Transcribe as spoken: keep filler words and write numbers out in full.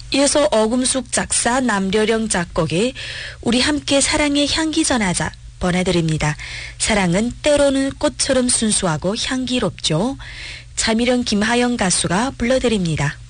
이어서 어금숙 작사 남려령 작곡의 우리 함께 사랑의 향기 전하자 보내드립니다. 사랑은 때로는 꽃처럼 순수하고 향기롭죠. 차미령 김하영 가수가 불러드립니다.